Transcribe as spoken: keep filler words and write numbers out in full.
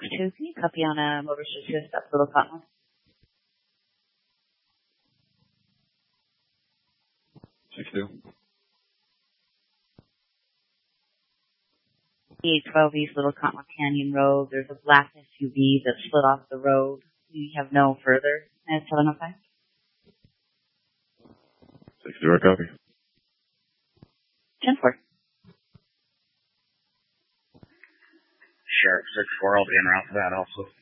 two. Can you copy on a motor assist up Little Cottonwood? six two. eight twelve East Little Cottonwood Canyon Road. There's a black S U V that slid off the road. We have no further. And seven oh five. six zero copy. ten four. Sheriff six four, I'll be en route for that also.